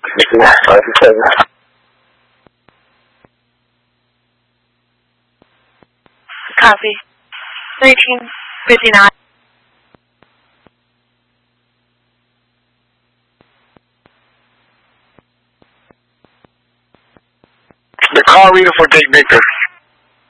Copy. 1359. The call reader for Dick Victor.